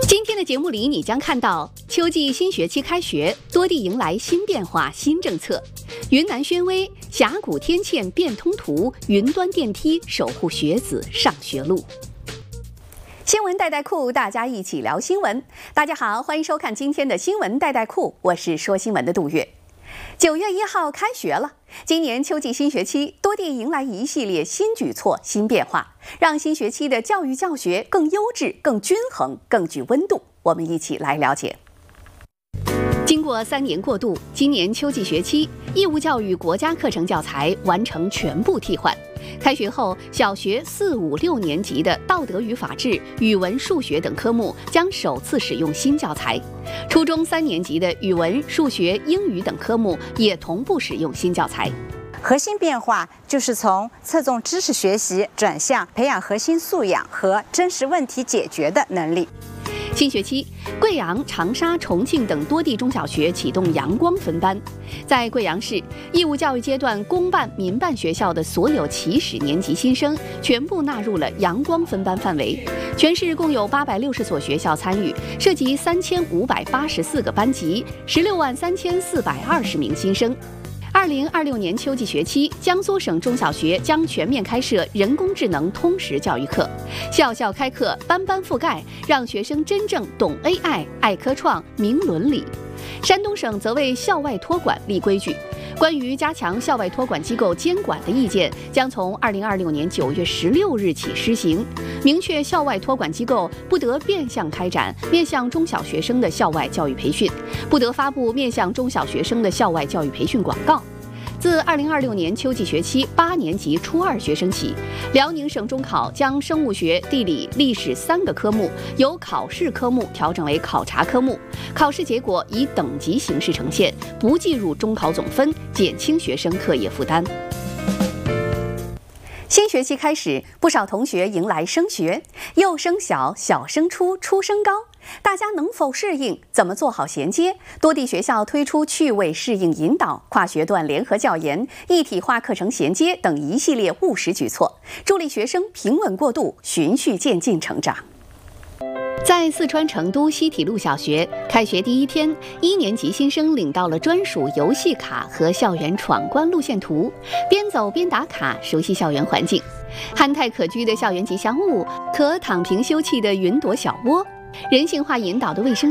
今天的节目里，你将看到秋季新学期开学，多地迎来新变化、新政策。云南宣威峡谷天堑变通途，云端电梯守护学子上学路。新闻带带库，大家一起聊新闻。大家好，欢迎收看今天的新闻带带库，我是说新闻的杜月。9月1号开学了，今年秋季新学期，多地迎来一系列新举措、新变化，让新学期的教育教学更优质、更均衡、更具温度。我们一起来了解。经过3年过渡，今年秋季学期义务教育国家课程教材完成全部替换。开学后，小学4、5、6年级的道德与法治、语文、数学等科目将首次使用新教材；初中3年级的语文、数学、英语等科目也同步使用新教材。 核心变化就是从侧重知识学习转向培养核心素养和真实问题解决的能力。 新学期，贵阳、长沙、重庆等多地中小学启动阳光分班。在贵阳市，义务教育阶段公办、民办学校的所有起始年级新生全部纳入了阳光分班范围。全市共有860所学校参与，涉及3584个班级，163420名新生。2026年秋季学期，江苏省中小学将全面开设人工智能通识教育课，校校开课，班班覆盖，让学生真正懂 AI、爱科创、明伦理。山东省则为校外托管立规矩，关于加强校外托管机构监管的意见将从2026年9月16日起施行，明确校外托管机构不得变相开展面向中小学生的校外教育培训，不得发布面向中小学生的校外教育培训广告。自2026年秋季学期8年级初2学生起，辽宁省中考将生物学、地理、历史3个科目由考试科目调整为考察科目，考试结果以等级形式呈现，不计入中考总分，减轻学生课业负担。新学期开始，不少同学迎来升学，幼升小，小升初，初升高。大家能否适应？怎么做好衔接？多地学校推出趣味适应引导、跨学段联合教研、一体化课程衔接等一系列务实举措，助力学生平稳过渡、循序渐进成长。在四川成都西体路小学，开学第1天，1年级新生领到了专属游戏卡和校园闯关路线图，边走边打卡，熟悉校园环境。憨态可掬的校园吉祥物，可躺平休憩的云朵小窝，人性化引导的卫生